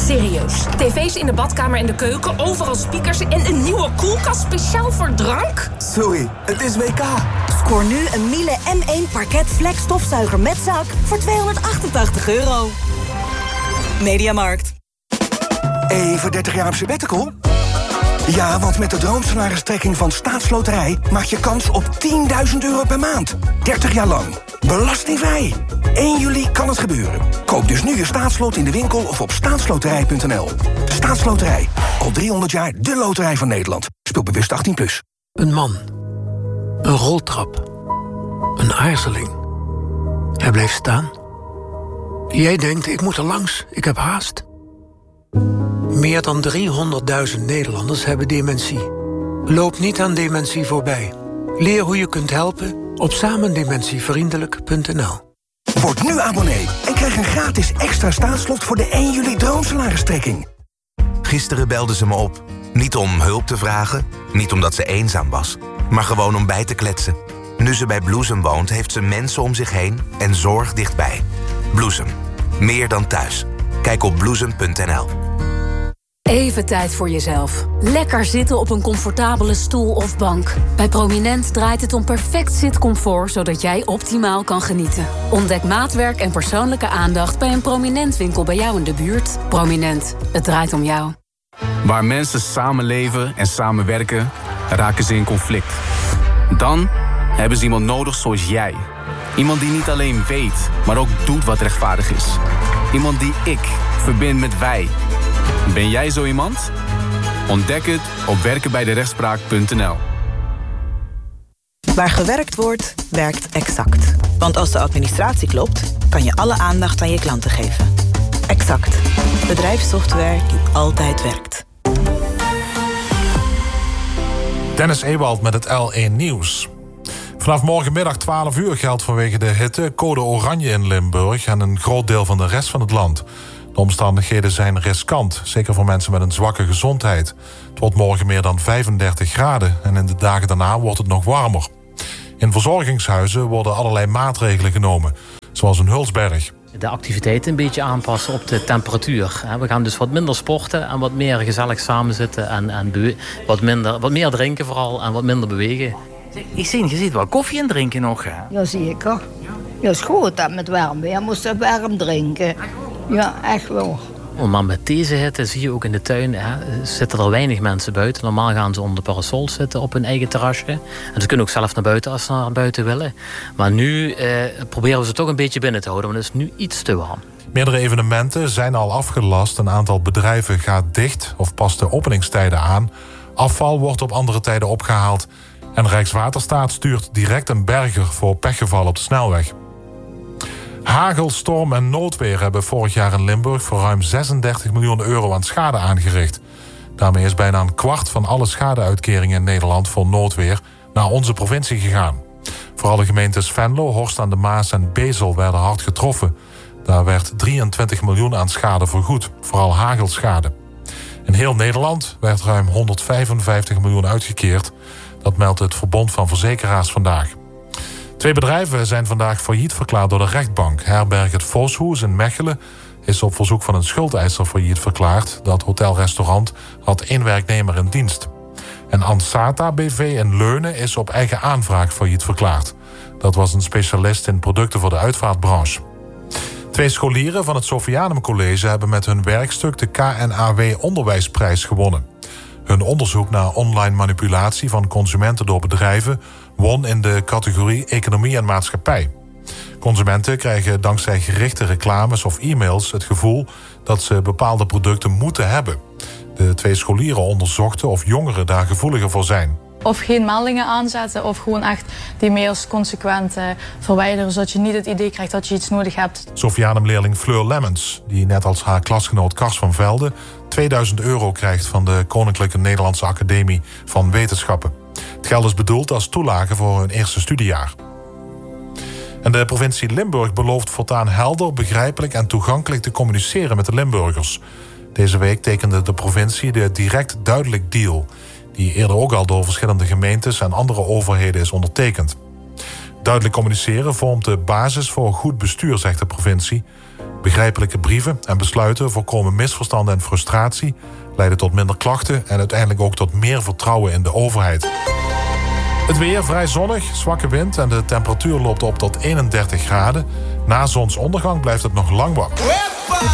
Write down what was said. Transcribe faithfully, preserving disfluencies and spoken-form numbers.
Serieus. tv's in de badkamer en de keuken, overal speakers en een nieuwe koelkast speciaal voor drank? Sorry, het is W K. Scoor nu een Miele M één Parket Flex stofzuiger met zak voor tweehonderdachtentachtig euro. Mediamarkt. Even dertig jaar op sabbatical? Ja, want met de droomsalaristrekking van Staatsloterij maak je kans op tienduizend euro per maand. dertig jaar lang. Belastingvrij. één juli kan het gebeuren. Koop dus nu je staatslot in de winkel of op staatsloterij punt n l. Staatsloterij. Al driehonderd jaar de loterij van Nederland. Speel bewust achttien plus. Een man. Een roltrap. Een aarzeling. Hij bleef staan. Jij denkt, ik moet er langs. Ik heb haast. Meer dan driehonderdduizend Nederlanders hebben dementie. Loop niet aan dementie voorbij. Leer hoe je kunt helpen op samendementievriendelijk punt n l. Word nu abonnee en krijg een gratis extra staatslot voor de één juli droomsalaristrekking. Gisteren belde ze me op. Niet om hulp te vragen, niet omdat ze eenzaam was, maar gewoon om bij te kletsen. Nu ze bij Bloesem woont, heeft ze mensen om zich heen en zorg dichtbij. Bloesem. Meer dan thuis. Kijk op bloesem punt n l. Even tijd voor jezelf. Lekker zitten op een comfortabele stoel of bank. Bij Prominent draait het om perfect zitcomfort, zodat jij optimaal kan genieten. Ontdek maatwerk en persoonlijke aandacht bij een Prominent winkel bij jou in de buurt. Prominent, het draait om jou. Waar mensen samenleven en samenwerken, raken ze in conflict. Dan hebben ze iemand nodig zoals jij. Iemand die niet alleen weet, maar ook doet wat rechtvaardig is. Iemand die ik verbind met wij. Ben jij zo iemand? Ontdek het op werken bij de rechtspraak punt n l. Waar gewerkt wordt, werkt Exact. Want als de administratie klopt, kan je alle aandacht aan je klanten geven. Exact. Bedrijfssoftware die altijd werkt. Dennis Ewald met het L één Nieuws. Vanaf morgenmiddag twaalf uur geldt vanwege de hitte code oranje in Limburg en een groot deel van de rest van het land. De omstandigheden zijn riskant, zeker voor mensen met een zwakke gezondheid. Het wordt morgen meer dan vijfendertig graden en in de dagen daarna wordt het nog warmer. In verzorgingshuizen worden allerlei maatregelen genomen, zoals in Hulsberg. De activiteiten een beetje aanpassen op de temperatuur. We gaan dus wat minder sporten en wat meer gezellig samenzitten en, en bewe- wat, minder, wat meer drinken vooral en wat minder bewegen. Ik zie, je ziet wel koffie in drinken nog, hè? Ja, zeker. Ja, is goed dat met warm weer moest je warm drinken. Ja, echt wel. Oh, maar met deze hitte zie je ook in de tuin, hè, zitten er weinig mensen buiten. Normaal gaan ze onder de parasol zitten op hun eigen terrasje. En ze kunnen ook zelf naar buiten als ze naar buiten willen. Maar nu eh, proberen we ze toch een beetje binnen te houden, want het is nu iets te warm. Meerdere evenementen zijn al afgelast. Een aantal bedrijven gaat dicht of past de openingstijden aan. Afval wordt op andere tijden opgehaald. En Rijkswaterstaat stuurt direct een berger voor pechgevallen op de snelweg. Hagel, storm en noodweer hebben vorig jaar in Limburg voor ruim zesendertig miljoen euro aan schade aangericht. Daarmee is bijna een kwart van alle schadeuitkeringen in Nederland voor noodweer naar onze provincie gegaan. Vooral de gemeentes Venlo, Horst aan de Maas en Bezel werden hard getroffen. Daar werd drieëntwintig miljoen aan schade vergoed, vooral hagelschade. In heel Nederland werd ruim honderdvijfenvijftig miljoen uitgekeerd. Dat meldt het Verbond van Verzekeraars vandaag. Twee bedrijven zijn vandaag failliet verklaard door de rechtbank. Herberg Het Voshoes in Mechelen is op verzoek van een schuldeiser failliet verklaard. Dat hotelrestaurant had één werknemer in dienst. En Ansata B V in Leunen is op eigen aanvraag failliet verklaard. Dat was een specialist in producten voor de uitvaartbranche. Twee scholieren van het Sophianum College hebben met hun werkstuk de K N A W Onderwijsprijs gewonnen. Hun onderzoek naar online manipulatie van consumenten door bedrijven won in de categorie Economie en Maatschappij. Consumenten krijgen dankzij gerichte reclames of e-mails het gevoel dat ze bepaalde producten moeten hebben. De twee scholieren onderzochten of jongeren daar gevoeliger voor zijn. Of geen meldingen aanzetten of gewoon echt die mails consequent uh, verwijderen, zodat je niet het idee krijgt dat je iets nodig hebt. Sophianum-leerling Fleur Lemmens, die net als haar klasgenoot Kars van Velde tweeduizend euro krijgt van de Koninklijke Nederlandse Academie van Wetenschappen. Het geld is bedoeld als toelage voor hun eerste studiejaar. En de provincie Limburg belooft voortaan helder, begrijpelijk en toegankelijk te communiceren met de Limburgers. Deze week tekende de provincie de Direct Duidelijk Deal, die eerder ook al door verschillende gemeentes en andere overheden is ondertekend. Duidelijk communiceren vormt de basis voor goed bestuur, zegt de provincie. Begrijpelijke brieven en besluiten voorkomen misverstanden en frustratie, leiden tot minder klachten en uiteindelijk ook tot meer vertrouwen in de overheid. Het weer vrij zonnig, zwakke wind en de temperatuur loopt op tot eenendertig graden. Na zonsondergang blijft het nog lang warm.